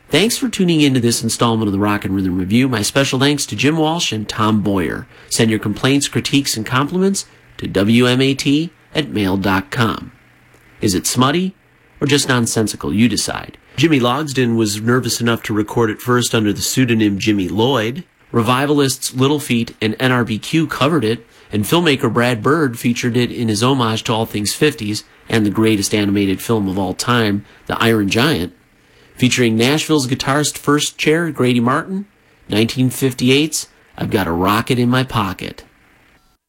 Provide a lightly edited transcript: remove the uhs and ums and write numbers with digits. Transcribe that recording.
Thanks for tuning into this installment of the Rock and Rhythm Review. My special thanks to Jim Walsh and Tom Boyer. Send your complaints, critiques, and compliments to WMAT@mail.com. Is it smutty or just nonsensical? You decide. Jimmy Logsdon was nervous enough to record it first under the pseudonym Jimmy Lloyd. Revivalists Little Feat and NRBQ covered it, and filmmaker Brad Bird featured it in his homage to all things 50s and the greatest animated film of all time, The Iron Giant, featuring Nashville's guitarist first chair Grady Martin, 1958's I've Got a Rocket in My Pocket.